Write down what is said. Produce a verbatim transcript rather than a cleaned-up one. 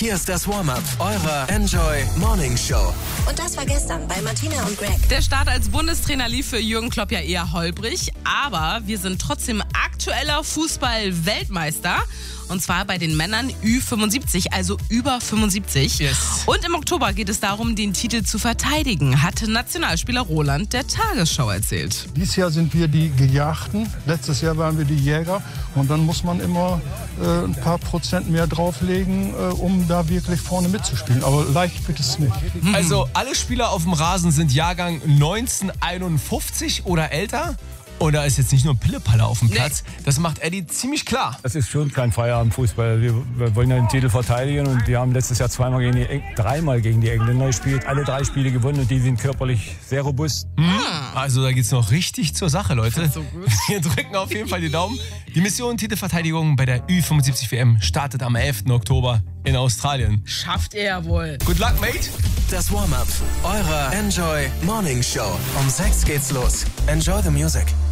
Hier ist das Warm-Up eurer Enjoy Morning Show. Und das war gestern bei Martina und Greg. Der Start als Bundestrainer lief für Jürgen Klopp ja eher holprig, aber wir sind trotzdem aktueller Fußball-Weltmeister. Und zwar bei den Männern Ü fünfundsiebzig, also über fünfundsiebzig. Yes. Und im Oktober geht es darum, den Titel zu verteidigen, hat Nationalspieler Roland der Tagesschau erzählt. Dieses Jahr sind wir die Gejagten, letztes Jahr waren wir die Jäger. Und dann muss man immer äh, ein paar Prozent mehr drauflegen, äh, um da wirklich vorne mitzuspielen. Aber leicht wird es nicht. Also alle Spieler auf dem Rasen sind Jahrgang neunzehnhunderteinundfünfzig oder älter. Und da ist jetzt nicht nur Pillepalle auf dem Platz. Nee. Das macht Eddie ziemlich klar. Das ist schon kein Feierabendfußball. Wir, wir wollen ja den Titel verteidigen und wir haben letztes Jahr zweimal gegen die, dreimal gegen die Engländer gespielt. Alle drei Spiele gewonnen und die sind körperlich sehr robust. Mhm. Also da geht's noch richtig zur Sache, Leute. So gut. Wir drücken auf jeden Fall die Daumen. Die Mission Titelverteidigung bei der Ü fünfundsiebzig W M startet am elften Oktober in Australien. Schafft er wohl. Good luck, mate. Das Warm-Up eurer Enjoy Morning Show. Um sechs geht's los. Enjoy the music.